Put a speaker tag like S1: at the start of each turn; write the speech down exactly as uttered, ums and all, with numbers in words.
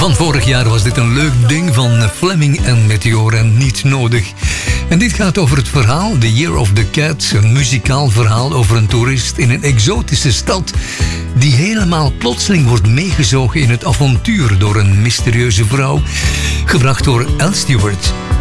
S1: Van vorig jaar was dit een leuk ding van Fleming en Meteor en niet nodig. En dit gaat over het verhaal The Year of the Cat. Een muzikaal verhaal over een toerist in een exotische stad die helemaal plotseling wordt meegezogen in het avontuur door een mysterieuze vrouw. Gebracht door Al Stewart.